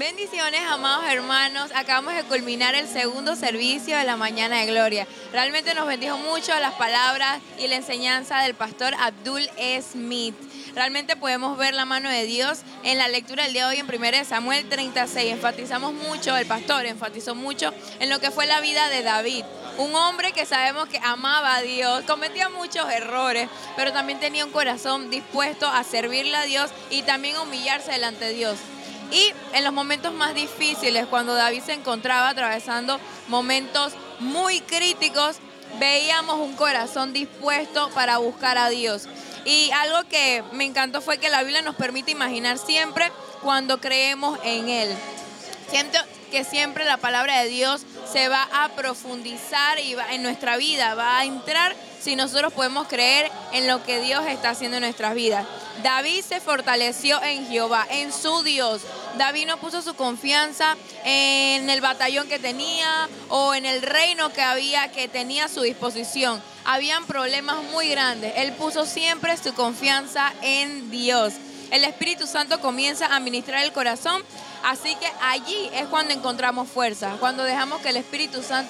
Bendiciones, amados hermanos. Acabamos de culminar el segundo servicio de la Mañana de Gloria. Realmente nos bendijo mucho las palabras y la enseñanza del pastor Abdul Smith. Realmente podemos ver la mano de Dios en la lectura del día de hoy en 1 Samuel 36. El pastor enfatizó mucho en lo que fue la vida de David. Un hombre que sabemos que amaba a Dios, cometía muchos errores, pero también tenía un corazón dispuesto a servirle a Dios y también a humillarse delante de Dios. Y en los momentos más difíciles, cuando David se encontraba atravesando momentos muy críticos, veíamos un corazón dispuesto para buscar a Dios. Y algo que me encantó fue que la Biblia nos permite imaginar siempre cuando creemos en Él. Siento que siempre la palabra de Dios se va a profundizar y en nuestra vida va a entrar si nosotros podemos creer en lo que Dios está haciendo en nuestras vidas. David se fortaleció en Jehová, en su Dios. David no puso su confianza en el batallón que tenía o en el reino que tenía a su disposición. Habían problemas muy grandes. Él puso siempre su confianza en Dios. El Espíritu Santo comienza a ministrar el corazón, así que allí es cuando encontramos fuerza, cuando dejamos que el Espíritu Santo